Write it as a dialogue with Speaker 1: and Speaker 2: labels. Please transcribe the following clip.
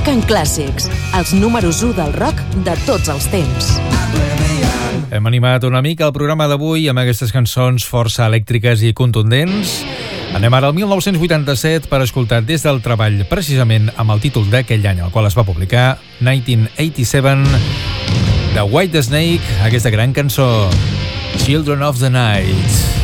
Speaker 1: Rock and Clàssics, els números 1 del rock de tots els temps.
Speaker 2: Hem animat una mica el programa d'avui amb aquestes cançons força elèctriques i contundents. Anem ara al 1987 per escoltar des del treball, precisament amb el títol d'aquell any, el qual es va publicar, 1987, de Whitesnake, aquesta gran cançó, Children of the Night.